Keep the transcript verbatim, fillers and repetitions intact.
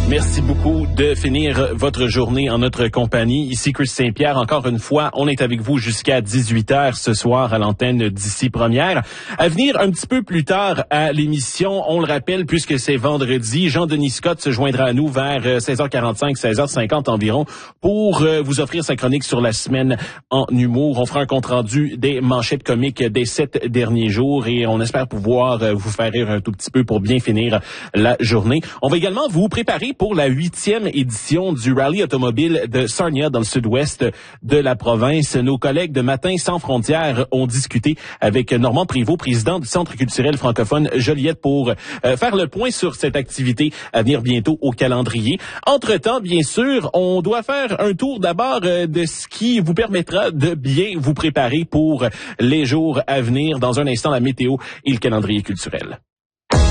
Merci beaucoup de finir votre journée en notre compagnie. Ici Chris Saint-Pierre. Encore une fois, on est avec vous jusqu'à dix-huit heures ce soir à l'antenne d'Ici Première. À venir un petit peu plus tard à l'émission, on le rappelle, puisque c'est vendredi, Jean-Denis Scott se joindra à nous vers seize heures quarante-cinq, seize heures cinquante environ pour vous offrir sa chronique sur la semaine en humour. On fera un compte-rendu des manchettes comiques des sept derniers jours et on espère pouvoir vous faire rire un tout petit peu pour bien finir la journée. On va également vous préparer pour la huitième édition du rallye automobile de Sarnia dans le sud-ouest de la province. Nos collègues de Matin sans frontières ont discuté avec Normand Prévost, président du Centre culturel francophone Joliette, pour euh, faire le point sur cette activité à venir bientôt au calendrier. Entre-temps, bien sûr, on doit faire un tour d'abord euh, de ce qui vous permettra de bien vous préparer pour les jours à venir. Dans un instant, la météo et le calendrier culturel.